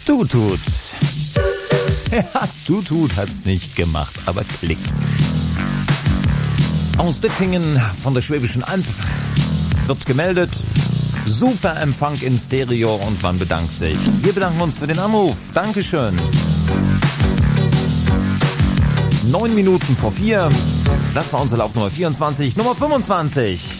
Tutut. Ja, Tutut hat's nicht gemacht, aber klickt. Aus Dittingen von der Schwäbischen Alb wird gemeldet, super Empfang in Stereo und man bedankt sich. Wir bedanken uns für den Anruf. Dankeschön. 9 Minuten vor 4. Das war unsere Laufnummer 24. Nummer 25.